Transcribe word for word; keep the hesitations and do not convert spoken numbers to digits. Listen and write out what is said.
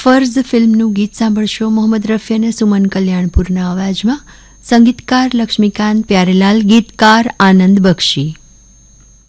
ફર્ઝ ફિલ્મનું ગીત સાંભળશો મોહમ્મદ રફી અને સુમન કલ્યાણપુરના અવાજમાં. સંગીતકાર લક્ષ્મીકાંત પ્યારેલાલ, ગીતકાર આનંદ બક્ષી.